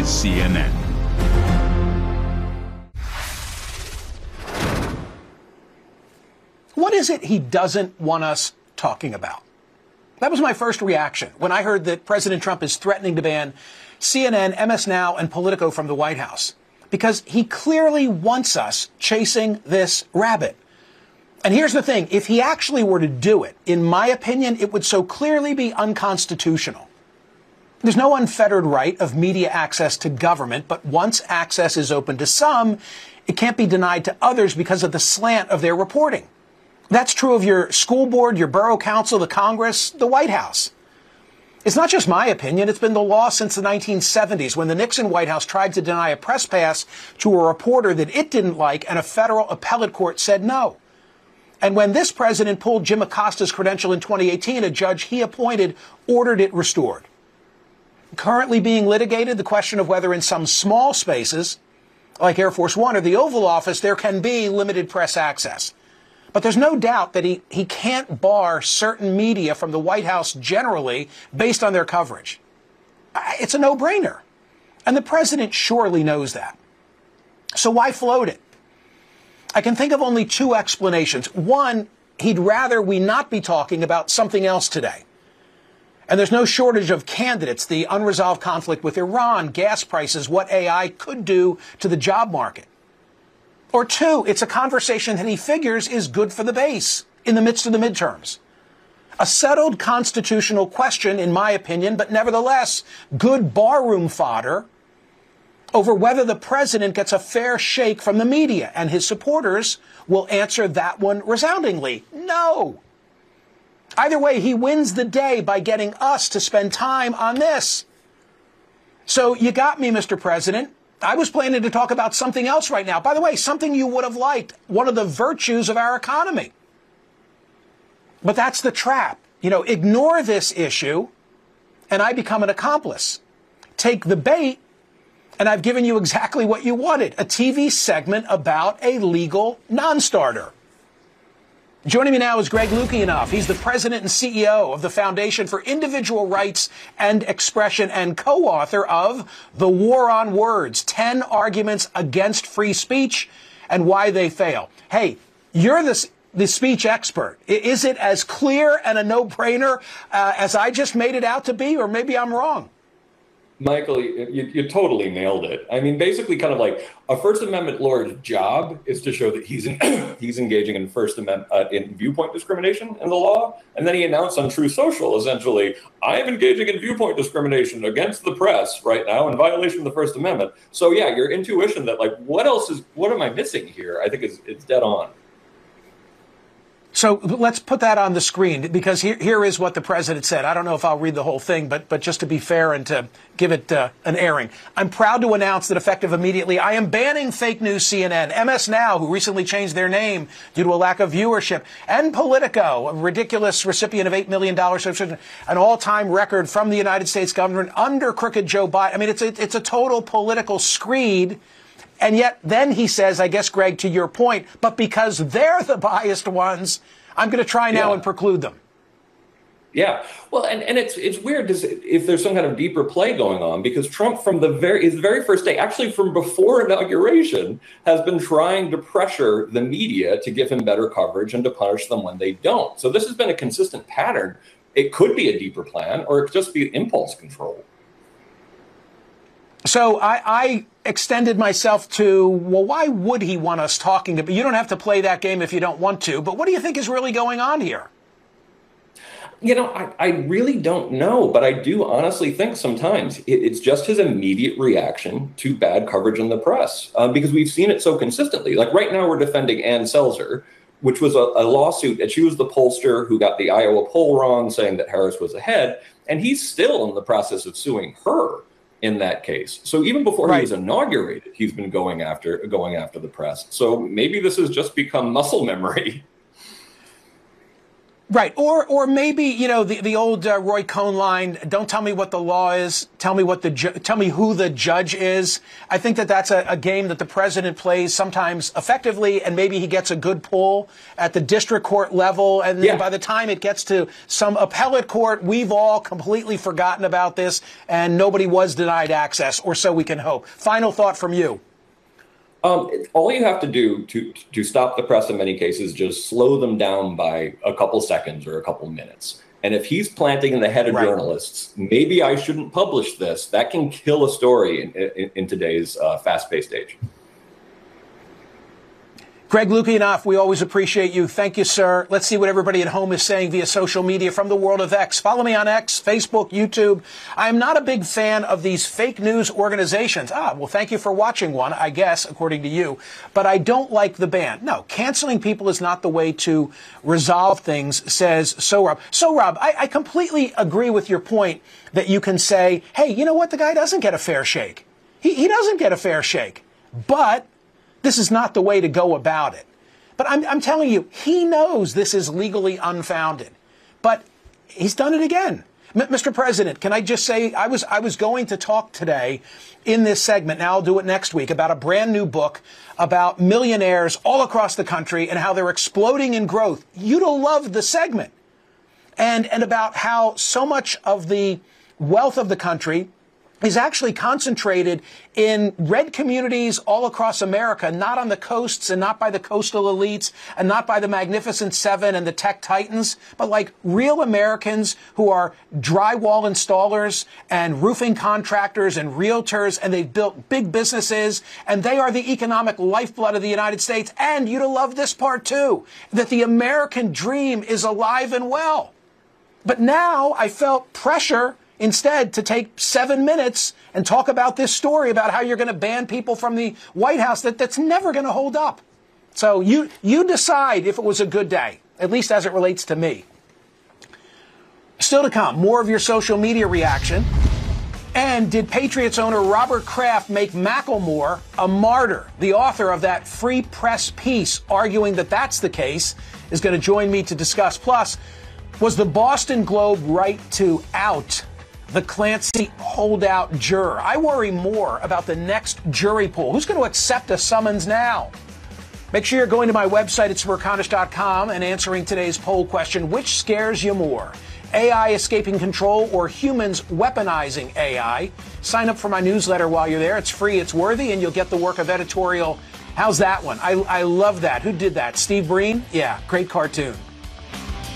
is CNN. What is it he doesn't want us talking about? That was my first reaction when I heard that President Trump is threatening to ban CNN, MS Now, and Politico from the White House, because he clearly wants us chasing this rabbit. And here's the thing. If he actually were to do it, in my opinion, it would so clearly be unconstitutional. There's no unfettered right of media access to government, but once access is open to some, it can't be denied to others because of the slant of their reporting. That's true of your school board, your borough council, the Congress, the White House. It's not just my opinion. It's been the law since the 1970s when the Nixon White House tried to deny a press pass to a reporter that it didn't like, and a federal appellate court said no. And when this president pulled Jim Acosta's credential in 2018, a judge he appointed ordered it restored. Currently being litigated, the question of whether in some small spaces, like Air Force One or the Oval Office, there can be limited press access. But there's no doubt that he can't bar certain media from the White House generally based on their coverage. It's a no-brainer. And the president surely knows that. So why float it? I can think of only two explanations. One, he'd rather we not be talking about something else today. And there's no shortage of candidates, the unresolved conflict with Iran, gas prices, what AI could do to the job market. Or two, it's a conversation that he figures is good for the base in the midst of the midterms. A settled constitutional question, in my opinion, but nevertheless good barroom fodder over whether the president gets a fair shake from the media, and his supporters will answer that one resoundingly. No. Either way, he wins the day by getting us to spend time on this. So you got me, Mr. President. I was planning to talk about something else right now. By the way, something you would have liked, one of the virtues of our economy. But that's the trap. Ignore this issue, and I become an accomplice. Take the bait, and I've given you exactly what you wanted, a TV segment about a legal non-starter. Joining me now is Greg Lukianoff. He's the president and CEO of the Foundation for Individual Rights and Expression and co-author of The War on Words, 10 Arguments Against Free Speech and Why They Fail. Hey, you're the speech expert. Is it as clear and a no-brainer as I just made it out to be, or maybe I'm wrong? Michael, you totally nailed it. I mean, basically, kind of like a First Amendment lawyer's job is to show that he's engaging in First Amendment in viewpoint discrimination in the law, and then he announced on True Social, essentially, I am engaging in viewpoint discrimination against the press right now in violation of the First Amendment. So yeah, your intuition that what am I missing here? I think it's dead on. So let's put that on the screen, because here is what the president said. I don't know if I'll read the whole thing, but just to be fair and to give it an airing. I'm proud to announce that effective immediately, I am banning fake news CNN, MS Now, who recently changed their name due to a lack of viewership, and Politico, a ridiculous recipient of $8 million subscription, an all-time record from the United States government under crooked Joe Biden. I mean, it's a total political screed. And yet then he says, I guess, Greg, to your point, but because they're the biased ones, I'm going to try now and preclude them. Yeah. Well, and it's weird if there's some kind of deeper play going on, because Trump from his very first day, actually from before inauguration, has been trying to pressure the media to give him better coverage and to punish them when they don't. So this has been a consistent pattern. It could be a deeper plan, or it could just be impulse control. So I extended myself to, well, why would he want us talking about? You don't have to play that game if you don't want to, but what do you think is really going on here? I really don't know, but I do honestly think sometimes it's just his immediate reaction to bad coverage in the press, because we've seen it so consistently. Like right now we're defending Ann Selzer, which was a lawsuit, and she was the pollster who got the Iowa poll wrong, saying that Harris was ahead, and he's still in the process of suing her in that case. So even before he was inaugurated, he's been going after the press. So maybe this has just become muscle memory. Right. Or maybe, the old Roy Cohn line, don't tell me what the law is. Tell me tell me who the judge is. I think that's a game that the president plays sometimes effectively, and maybe he gets a good pull at the district court level. And then by the time it gets to some appellate court, we've all completely forgotten about this and nobody was denied access, or so we can hope. Final thought from you. All you have to do to stop the press in many cases, just slow them down by a couple seconds or a couple minutes. And if he's planting in the head of journalists, maybe I shouldn't publish this, that can kill a story in today's fast-paced age. Greg Lukianoff, we always appreciate you. Thank you, sir. Let's see what everybody at home is saying via social media from the world of X. Follow me on X, Facebook, YouTube. I am not a big fan of these fake news organizations. Well, thank you for watching one, I guess, according to you. But I don't like the ban. No, canceling people is not the way to resolve things, says Sohrab. Sohrab, I completely agree with your point that you can say, hey, you know what? The guy doesn't get a fair shake. He doesn't get a fair shake. But this is not the way to go about it. But I'm telling you, he knows this is legally unfounded. But he's done it again. Mr. President, can I just say, I was going to talk today in this segment, now I'll do it next week, about a brand new book about millionaires all across the country and how they're exploding in growth. You'd have loved the segment. And about how so much of the wealth of the country is actually concentrated in red communities all across America, not on the coasts and not by the coastal elites and not by the Magnificent Seven and the tech titans, but like real Americans who are drywall installers and roofing contractors and realtors, and they've built big businesses, and they are the economic lifeblood of the United States. And you'd have loved this part too, that the American dream is alive and well. But now I felt pressure instead to take 7 minutes and talk about this story about how you're going to ban people from the White House that's never going to hold up. So you decide if it was a good day, at least as it relates to me. Still to come, more of your social media reaction. And did Patriots owner Robert Kraft make Macklemore a martyr? The author of that Free Press piece arguing that that's the case is going to join me to discuss. Plus, was the Boston Globe right to out the Clancy holdout juror? I worry more about the next jury pool. Who's going to accept a summons now? Make sure you're going to my website at smirconish.com and answering today's poll question, which scares you more? AI escaping control or humans weaponizing AI? Sign up for my newsletter while you're there. It's free, it's worthy, and you'll get the work of editorial. How's that one? I love that. Who did that? Steve Breen? Yeah, great cartoon.